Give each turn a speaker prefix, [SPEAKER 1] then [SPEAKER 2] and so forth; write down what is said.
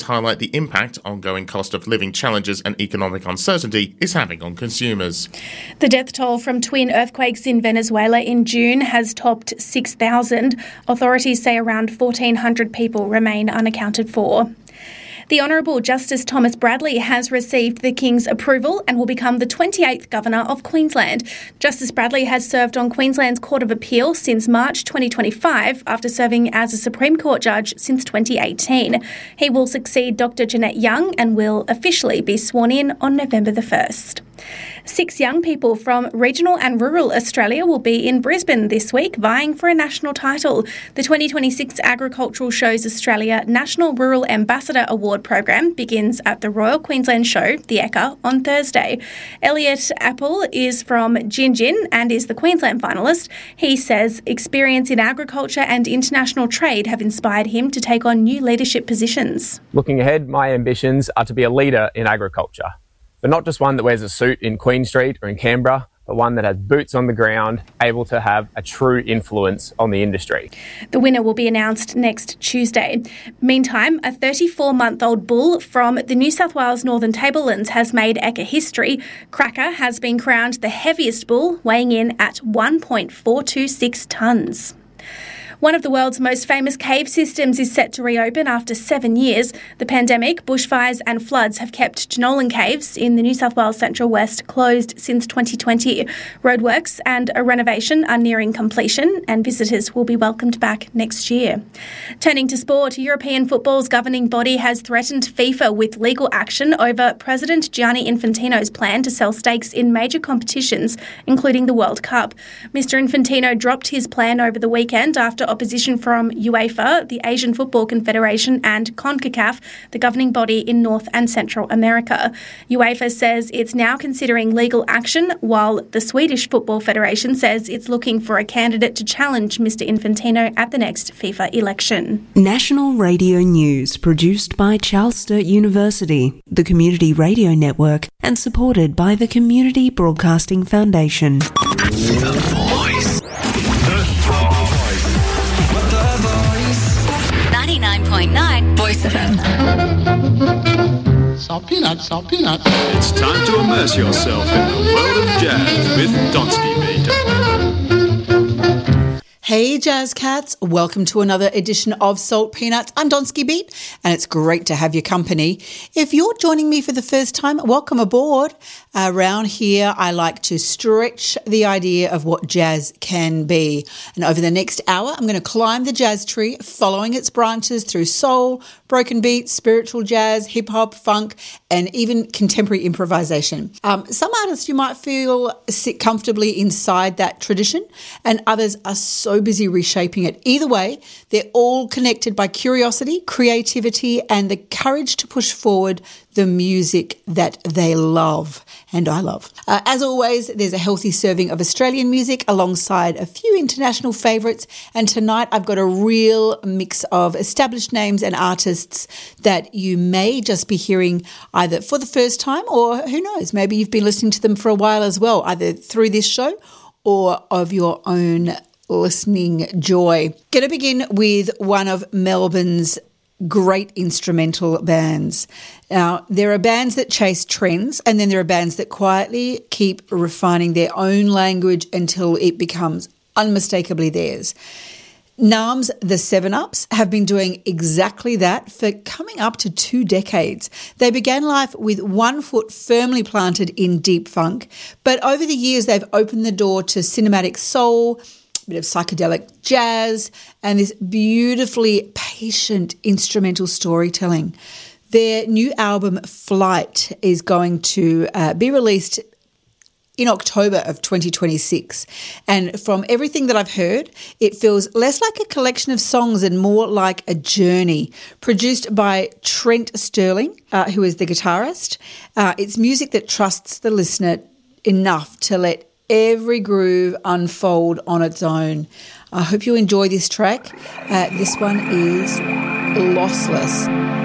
[SPEAKER 1] highlight the impact ongoing cost of living challenges and economic uncertainty is having on consumers.
[SPEAKER 2] The death toll from twin earthquakes in Venezuela in June has topped 6,000. Authorities say around 1,400 people remain unaccounted for. The Honourable Justice Thomas Bradley has received the King's approval and will become the 28th Governor of Queensland. Justice Bradley has served on Queensland's Court of Appeal since March 2025 after serving as a Supreme Court judge since 2018. He will succeed Dr Jeanette Young and will officially be sworn in on November the 1st. 6 young people from regional and rural Australia will be in Brisbane this week vying for a national title. The 2026 Agricultural Shows Australia National Rural Ambassador Award program begins at the Royal Queensland Show, the Ekka, on Thursday. Elliot Apple is from Gingin and is the Queensland finalist. He says experience in agriculture and international trade have inspired him to take on new leadership positions.
[SPEAKER 3] Looking ahead, my ambitions are to be a leader in agriculture. But not just one that wears a suit in Queen Street or in Canberra, but one that has boots on the ground, able to have a true influence on the industry.
[SPEAKER 2] The winner will be announced next Tuesday. Meantime, a 34-month-old bull from the New South Wales Northern Tablelands has made Ekka history. Cracker has been crowned the heaviest bull, weighing in at 1.426 tonnes. One of the world's most famous cave systems is set to reopen after 7 years. The pandemic, bushfires and floods have kept Jenolan Caves in the New South Wales Central West closed since 2020. Roadworks and a renovation are nearing completion and visitors will be welcomed back next year. Turning to sport, European football's governing body has threatened FIFA with legal action over President Gianni Infantino's plan to sell stakes in major competitions, including the World Cup. Mr Infantino dropped his plan over the weekend after opposition from UEFA, the Asian Football Confederation and CONCACAF, the governing body in North and Central America. UEFA says it's now considering legal action, while the Swedish Football Federation says it's looking for a candidate to challenge Mr Infantino at the next FIFA election.
[SPEAKER 4] National Radio News, produced by Charles Sturt University, the Community Radio Network, and supported by the Community Broadcasting Foundation.
[SPEAKER 5] The Voice. 99.9 Voice FM.
[SPEAKER 6] Salt peanuts, salt peanuts.
[SPEAKER 7] It's time to immerse yourself in the world of jazz with Donsky Beat.
[SPEAKER 8] Hey Jazz Cats, welcome to another edition of Salt Peanuts. I'm Donsky Beat and it's great to have your company. If you're joining me for the first time, welcome aboard. Around here, I like to stretch the idea of what jazz can be. And over the next hour, I'm going to climb the jazz tree, following its branches through soul, broken beats, spiritual jazz, hip-hop, funk, and even contemporary improvisation. Some artists you might feel sit comfortably inside that tradition, and others are so busy reshaping it. Either way, they're all connected by curiosity, creativity, and the courage to push forward the music that they love, and I love. As always, there's a healthy serving of Australian music alongside a few international favourites, and tonight I've got a real mix of established names and artists that you may just be hearing either for the first time or who knows, maybe you've been listening to them for a while as well, either through this show or of your own listening joy. Going to begin with one of Melbourne's great instrumental bands. Now, there are bands that chase trends, and then there are bands that quietly keep refining their own language until it becomes unmistakably theirs. NAM's The 7-Ups have been doing exactly that for coming up to 2 decades. They began life with one foot firmly planted in deep funk, but over the years they've opened the door to cinematic soul, a bit of psychedelic jazz, and this beautifully patient instrumental storytelling. Their new album, Flight, is going to be released in October of 2026. And from everything that I've heard, it feels less like a collection of songs and more like a journey. Produced by Trent Sterling, who is the guitarist. It's music that trusts the listener enough to let every groove unfold on its own. I hope you enjoy this track. This one is Lossless.